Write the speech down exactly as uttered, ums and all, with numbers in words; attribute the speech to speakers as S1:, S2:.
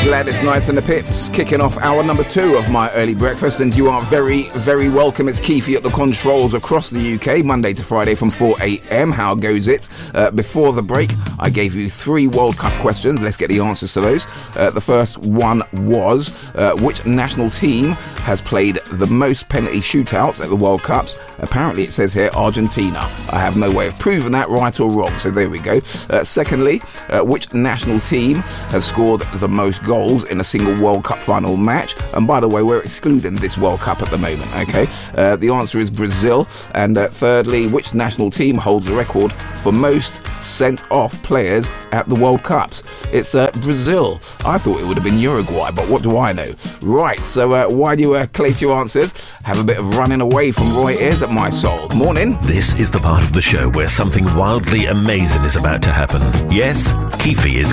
S1: Gladys Knight and the Pips kicking off hour number two of my early breakfast, and you are very, very welcome. It's Keefe at the controls across the U K, Monday to Friday from four a.m. How goes it? Uh, before the break, I gave you three World Cup questions. Let's get the answers to those. Uh, the first one was, uh, which national team has played the most penalty shootouts at the World Cups? Apparently, it says here Argentina. I have no way of proving that right or wrong, so there we go. Uh, secondly, uh, which national team has scored the most goals in a single World Cup final match? And by the way, we're excluding this World Cup at the moment, okay? Uh, the answer is Brazil. And uh, thirdly, which national team holds the record for most sent-off players at the World Cups? It's uh, Brazil. I thought it would have been Uruguay, but what do I know? Right, so uh, why do you uh, collate your answers? Have a bit of running away from Roy Ayers at My Soul. Morning.
S2: This is the part of the show where something wildly amazing is about to happen. Yes, Keefe is